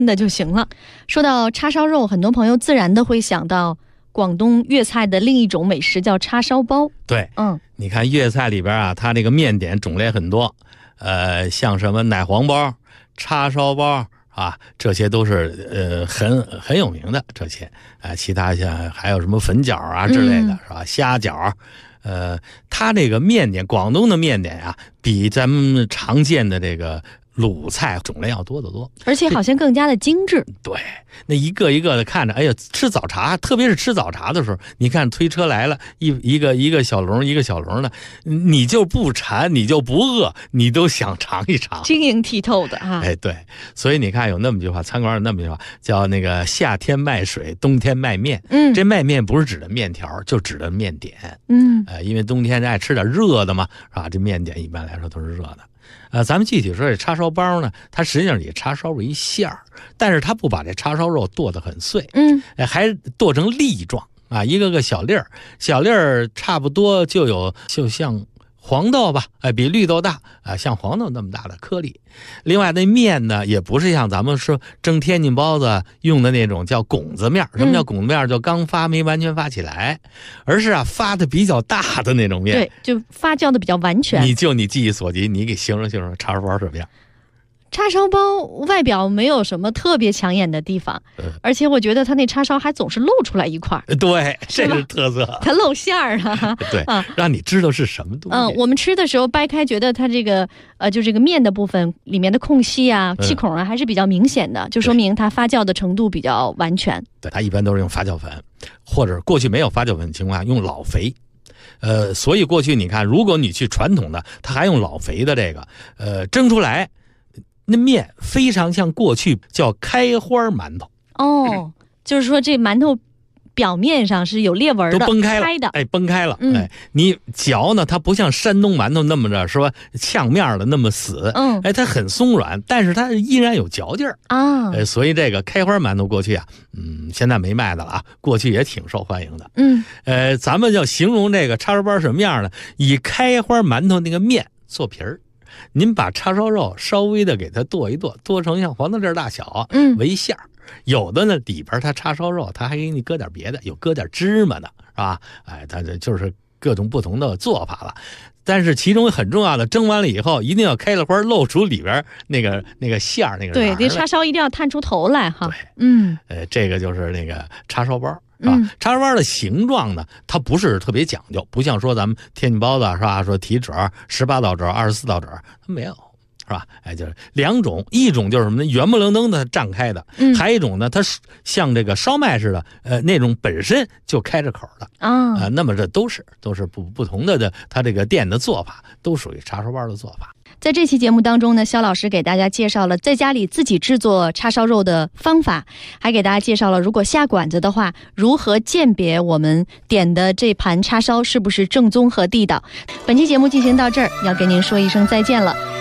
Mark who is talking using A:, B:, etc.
A: 的就行了。说到叉烧肉，很多朋友自然的会想到广东粤菜的另一种美食叫叉烧包。
B: 对，你看粤菜里边啊，它这个面点种类很多，像什么奶黄包、叉烧包啊，这些都是很有名的这些。其他像还有什么粉饺啊之类的，是吧？虾饺。它这个面点，广东的面点啊，比咱们常见的这个鲁菜种类要多得多，
A: 而且好像更加的精致。
B: 对，那一个一个的看着，哎呀，吃早茶，特别是吃早茶的时候，你看推车来了一个小笼一个小笼的，你就不馋，你就不饿，你都想尝一尝，
A: 晶莹剔透的啊。
B: 对，所以你看有那么句话，餐馆有那么句话叫那个夏天卖水，冬天卖面。这卖面不是指的面条，就指的面点。因为冬天爱吃点热的嘛，是吧？这面点一般来说都是热的。咱们具体说这叉烧包呢，它实际上以叉烧为馅儿，但是它不把这叉烧肉剁得很碎，还剁成粒状啊，一个个小粒儿，小粒儿差不多就像黄豆吧，比绿豆大啊，像黄豆那么大的颗粒。另外那面呢，也不是像咱们说蒸天津包子用的那种叫拱子面。什么叫拱子面？就刚发没完全发起来，而是发的比较大的那种面。
A: 对，就发酵的比较完全。
B: 你记忆所及，你给形容叉烧包什么样？
A: 叉烧包外表没有什么特别抢眼的地方，而且我觉得它那叉烧还总是露出来一块。
B: 对，这是特色，
A: 它露馅儿啊。
B: 对，让你知道是什么东西。
A: 我们吃的时候掰开，觉得它这个就这个面的部分里面的空隙啊、气孔啊还是比较明显的，就说明它发酵的程度比较完全。
B: 对，它一般都是用发酵粉，或者过去没有发酵粉的情况下用老肥。所以过去你看，如果你去传统的，它还用老肥的这个，蒸出来。那面非常像过去叫开花馒头。就是说这馒头表面上是有裂纹的， 都崩开了，崩开了。你嚼呢，它不像山东馒头那么着说呛面的那么死，它很松软，但是它依然有嚼劲儿啊。所以这个开花馒头过去啊，现在没卖的了啊，过去也挺受欢迎的。咱们要形容这个叉烧包什么样呢？以开花馒头那个面做皮儿。您把叉烧肉稍微的给它剁一剁，剁成像黄豆粒大小，为馅儿。有的呢里边它叉烧肉，它还给你搁点别的，有搁点芝麻的，是吧？它就是各种不同的做法了。但是其中很重要的，蒸完了以后一定要开了花，露出里边那个馅儿，那个
A: 对，这叉烧一定要探出头来哈。
B: 对，这个就是那个叉烧包。叉烧包的形状呢，它不是特别讲究，不像说咱们天津包子是吧？说提褶18道褶、24道褶，它没有，是吧？就是两种，一种就是什么呢？圆不楞登的胀开的，还有一种呢，它像这个烧麦似的，那种本身就开着口的啊。那么这都是不同的它这个店的做法，都属于叉烧包的做法。
A: 在这期节目当中呢，肖老师给大家介绍了在家里自己制作叉烧肉的方法，还给大家介绍了如果下馆子的话，如何鉴别我们点的这盘叉烧是不是正宗和地道。本期节目进行到这儿，要跟您说一声再见了。